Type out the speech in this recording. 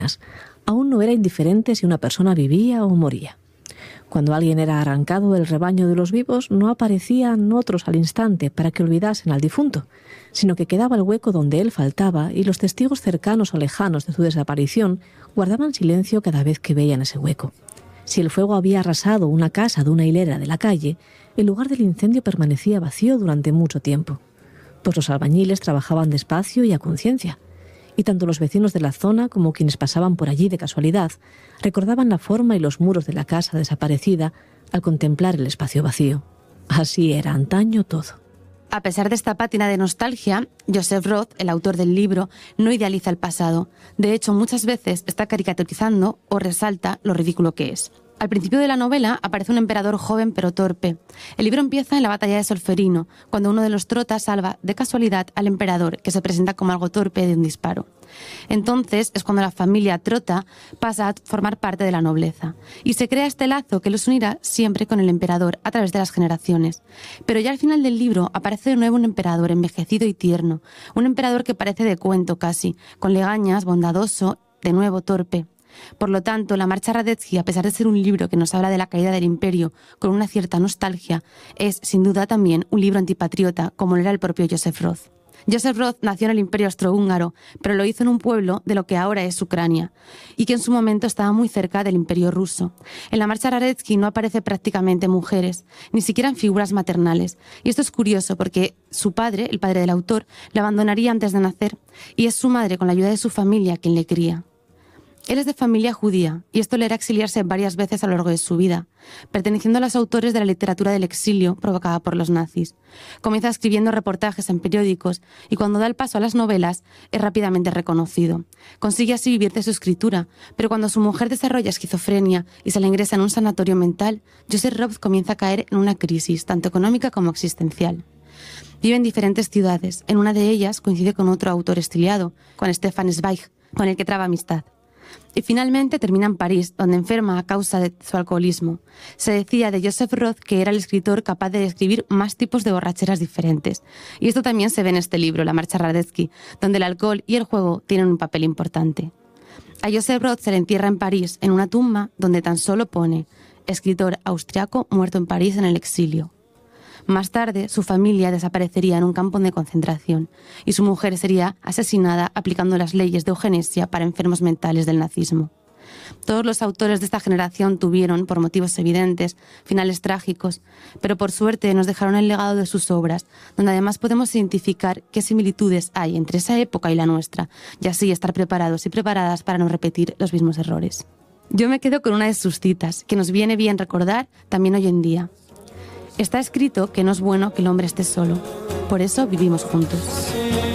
Aún no era indiferente si una persona vivía o moría. Cuando alguien era arrancado del rebaño de los vivos, no aparecían otros al instante para que olvidasen al difunto, sino que quedaba el hueco donde él faltaba y los testigos cercanos o lejanos de su desaparición guardaban silencio cada vez que veían ese hueco. Si el fuego había arrasado una casa de una hilera de la calle, el lugar del incendio permanecía vacío durante mucho tiempo, pues los albañiles trabajaban despacio y a conciencia, y tanto los vecinos de la zona como quienes pasaban por allí de casualidad recordaban la forma y los muros de la casa desaparecida al contemplar el espacio vacío. Así era antaño todo. A pesar de esta pátina de nostalgia, Joseph Roth, el autor del libro, no idealiza el pasado. De hecho, muchas veces está caricaturizando o resalta lo ridículo que es. Al principio de la novela aparece un emperador joven pero torpe. El libro empieza en la batalla de Solferino, cuando uno de los trotas salva de casualidad al emperador, que se presenta como algo torpe de un disparo. Entonces es cuando la familia Trota pasa a formar parte de la nobleza y se crea este lazo que los unirá siempre con el emperador a través de las generaciones. Pero ya al final del libro aparece de nuevo un emperador envejecido y tierno, un emperador que parece de cuento casi, con legañas, bondadoso, de nuevo torpe. Por lo tanto, La marcha a Radetzky, a pesar de ser un libro que nos habla de la caída del imperio con una cierta nostalgia, es sin duda también un libro antipatriota, como lo era el propio Joseph Roth. Joseph Roth nació en el Imperio Austrohúngaro, pero lo hizo en un pueblo de lo que ahora es Ucrania, y que en su momento estaba muy cerca del Imperio ruso. En La marcha a Radetzky no aparece prácticamente mujeres, ni siquiera en figuras maternales. Y esto es curioso porque su padre, el padre del autor, le abandonaría antes de nacer, y es su madre, con la ayuda de su familia, quien le cría. Él es de familia judía, y esto le hará exiliarse varias veces a lo largo de su vida, perteneciendo a los autores de la literatura del exilio provocada por los nazis. Comienza escribiendo reportajes en periódicos, y cuando da el paso a las novelas, es rápidamente reconocido. Consigue así vivir de su escritura, pero cuando su mujer desarrolla esquizofrenia y se la ingresa en un sanatorio mental, Joseph Roth comienza a caer en una crisis, tanto económica como existencial. Vive en diferentes ciudades. En una de ellas coincide con otro autor exiliado, con Stefan Zweig, con el que traba amistad. Y finalmente termina en París, donde enferma a causa de su alcoholismo. Se decía de Joseph Roth que era el escritor capaz de describir más tipos de borracheras diferentes. Y esto también se ve en este libro, La marcha a Radetzky, donde el alcohol y el juego tienen un papel importante. A Joseph Roth se le entierra en París, en una tumba donde tan solo pone escritor austriaco muerto en París en el exilio. Más tarde, su familia desaparecería en un campo de concentración y su mujer sería asesinada aplicando las leyes de eugenesia para enfermos mentales del nazismo. Todos los autores de esta generación tuvieron, por motivos evidentes, finales trágicos, pero por suerte nos dejaron el legado de sus obras, donde además podemos identificar qué similitudes hay entre esa época y la nuestra, y así estar preparados y preparadas para no repetir los mismos errores. Yo me quedo con una de sus citas, que nos viene bien recordar también hoy en día. Está escrito que no es bueno que el hombre esté solo, por eso vivimos juntos.